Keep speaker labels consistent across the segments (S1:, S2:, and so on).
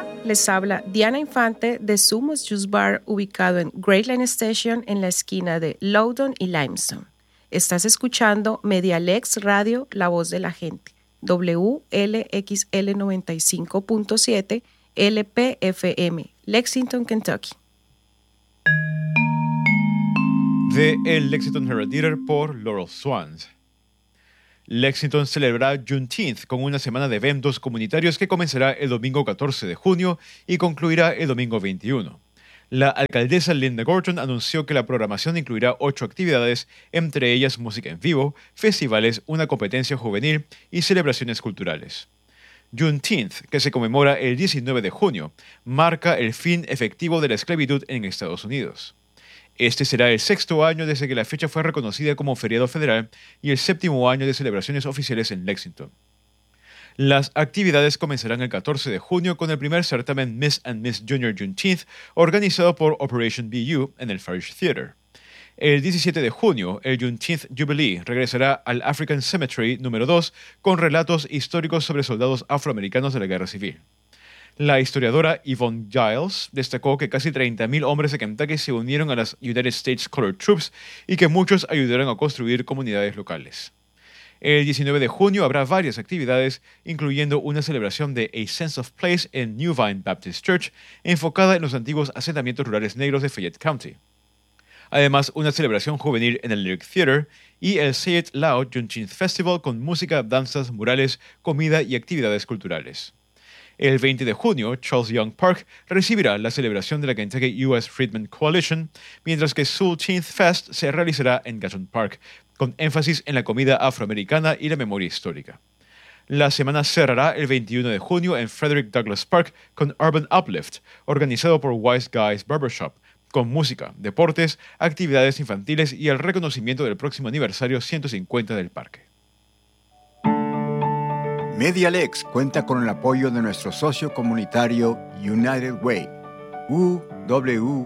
S1: Hola, les habla Diana Infante de Sumos Juice Bar, ubicado en Great Line Station en la esquina de Loudoun y Limestone. Estás escuchando Medialex Radio, la voz de la gente, WLXL 95.7 LPFM, Lexington, Kentucky.
S2: De El Lexington Herald-Leader por Laurel Swans. Lexington celebrará Juneteenth con una semana de eventos comunitarios que comenzará el domingo 14 de junio y concluirá el domingo 21. La alcaldesa Linda Gorton anunció que la programación incluirá 8 actividades, entre ellas música en vivo, festivales, una competencia juvenil y celebraciones culturales. Juneteenth, que se conmemora el 19 de junio, marca el fin efectivo de la esclavitud en Estados Unidos. Este será el 6º año desde que la fecha fue reconocida como feriado federal y el 7º año de celebraciones oficiales en Lexington. Las actividades comenzarán el 14 de junio con el primer certamen Miss and Miss Junior Juneteenth organizado por Operation BU en el Farish Theater. El 17 de junio, el Juneteenth Jubilee regresará al African Cemetery número 2 con relatos históricos sobre soldados afroamericanos de la Guerra Civil. La historiadora Yvonne Giles destacó que casi 30,000 hombres de Kentucky se unieron a las United States Colored Troops y que muchos ayudaron a construir comunidades locales. El 19 de junio habrá varias actividades, incluyendo una celebración de A Sense of Place en New Vine Baptist Church, enfocada en los antiguos asentamientos rurales negros de Fayette County. Además, una celebración juvenil en el Lyric Theater y el Say It Loud Juneteenth Festival con música, danzas, murales, comida y actividades culturales. El 20 de junio, Charles Young Park recibirá la celebración de la Kentucky U.S. Freedmen Coalition, mientras que Soulteenth Fest se realizará en Gatton Park, con énfasis en la comida afroamericana y la memoria histórica. La semana cerrará el 21 de junio en Frederick Douglass Park con Urban Uplift, organizado por Wise Guys Barbershop, con música, deportes, actividades infantiles y el reconocimiento del próximo aniversario 150 del parque.
S3: Medialex cuenta con el apoyo de nuestro socio comunitario United Way, uwky.org.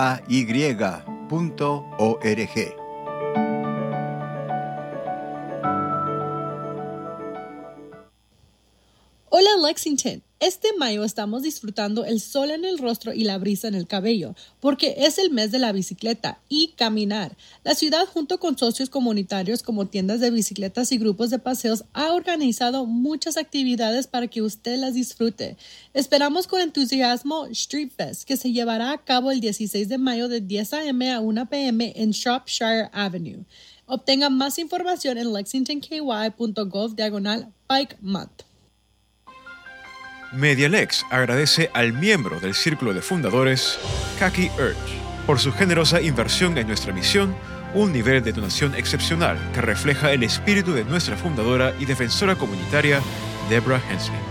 S4: Hola Lexington, este mayo estamos disfrutando el sol en el rostro y la brisa en el cabello, porque es el mes de la bicicleta y caminar. La ciudad, junto con socios comunitarios como tiendas de bicicletas y grupos de paseos, ha organizado muchas actividades para que usted las disfrute. Esperamos con entusiasmo Street Fest, que se llevará a cabo el 16 de mayo de 10 a.m. a 1 p.m. en Shropshire Avenue. Obtenga más información en lexingtonky.gov/Bike Month.
S2: Medialex agradece al miembro del Círculo de Fundadores, Kaki Urch, por su generosa inversión en nuestra misión, un nivel de donación excepcional que refleja el espíritu de nuestra fundadora y defensora comunitaria, Deborah Hensley.